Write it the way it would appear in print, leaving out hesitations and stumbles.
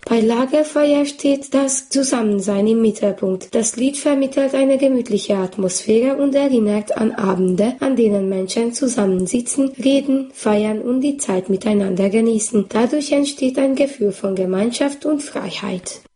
Bei Lagerfeuer steht das Zusammensein im Mittelpunkt. Das Lied vermittelt eine gemütliche Atmosphäre und erinnert an Abende, an denen Menschen zusammensitzen, reden, feiern und die Zeit miteinander genießen. Dadurch entsteht ein Gefühl von Gemeinschaft und Freiheit.